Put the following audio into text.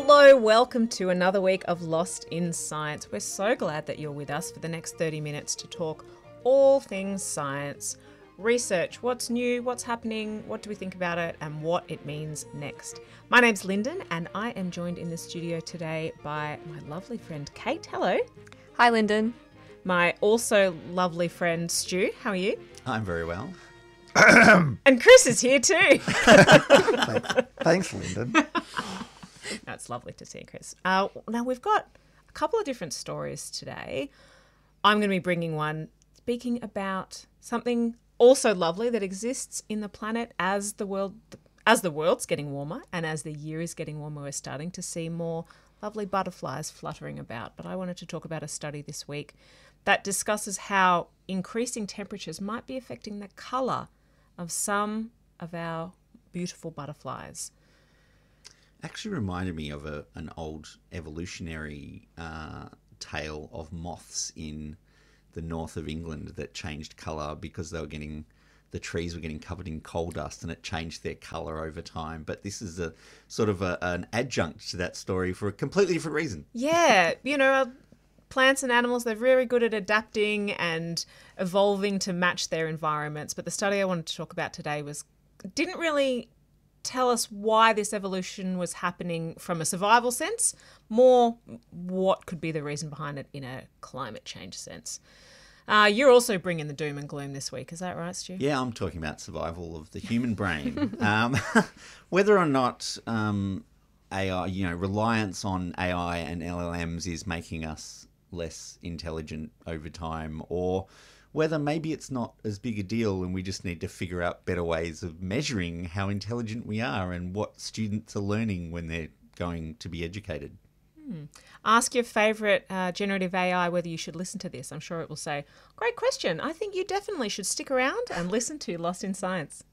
Hello, welcome to another week of Lost in Science. We're so glad that you're with us for the next 30 minutes to talk all things science, research, what's new, what's happening, what do we think about it, and what it means next. My name's Lyndon, and I am joined in the studio today by my lovely friend Kate. Hello. Hi, Lyndon. My also lovely friend Stu. How are you? I'm very well. And Chris is here too. Thanks, Lyndon. No, it's lovely to see Chris. Now, we've got a couple of different stories today. I'm going to be bringing one speaking about something also lovely that exists in the planet as the world's getting warmer and as the year is getting warmer. We're starting to see more lovely butterflies fluttering about. But I wanted to talk about a study this week that discusses how increasing temperatures might be affecting the colour of some of our beautiful butterflies. Actually reminded me of an old evolutionary tale of moths in the north of England that changed colour because the trees were getting covered in coal dust and it changed their colour over time. But this is a sort of an adjunct to that story for a completely different reason. Yeah, plants and animals, they're very good at adapting and evolving to match their environments. But the study I wanted to talk about today didn't really tell us why this evolution was happening from a survival sense, more what could be the reason behind it in a climate change sense. You're also bringing the doom and gloom this week, is that right, Stu? Yeah, I'm talking about survival of the human brain. Whether or not AI, reliance on AI and LLMs is making us less intelligent over time, or whether maybe it's not as big a deal and we just need to figure out better ways of measuring how intelligent we are and what students are learning when they're going to be educated. Ask your favourite generative AI whether you should listen to this. I'm sure it will say, great question. I think you definitely should stick around and listen to Lost in Science.